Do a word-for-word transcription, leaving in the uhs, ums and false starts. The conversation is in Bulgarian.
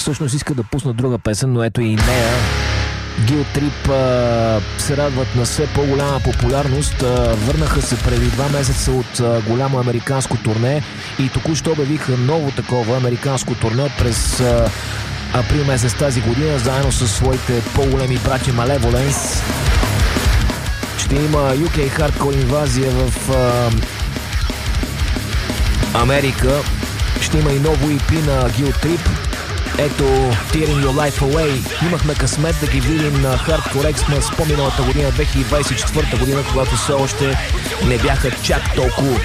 Всъщност иска да пуснат друга песен, но ето и нея. Guilt Trip а, се радват на все по-голяма популярност. А, върнаха се преди два месеца от а, голямо американско турне и току-що обявиха ново такова американско турне през а, април месец тази година, заедно с своите по-големи братя Malevolence. Ще има ю кей хардкор инвазия в а, Америка. Ще има и ново и пи на Guilt Trip. Ето Tearing Your Life Away. Имахме късмет да ги видим на Hardcore Xmas по миналата година, две хиляди двадесет и четвърта година, когато все още не бяха чак толкова